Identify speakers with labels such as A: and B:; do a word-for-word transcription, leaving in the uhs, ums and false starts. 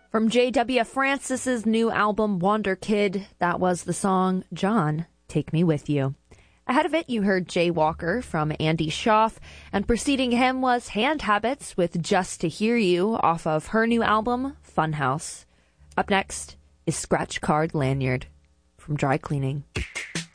A: From J W Francis's new album, Wander Kid, that was the song John, Take Me With You. Ahead of it, you heard Jay Walker from Andy Schaaf, and preceding him was Hand Habits with Just to Hear You off of her new album, Funhouse. Up next is Scratch Card Lanyard from Dry Cleaning.